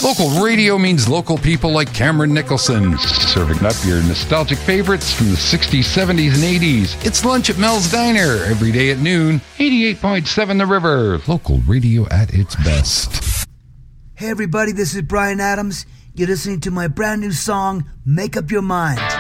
Local radio means local people like Cameron Nicholson, serving up your nostalgic favorites from the 60s, 70s, and 80s. It's lunch at Mel's Diner, every day at noon. 88.7 The River, local radio at its best. Hey everybody, this is Brian Adams. You're listening to my brand new song, Make Up Your Mind.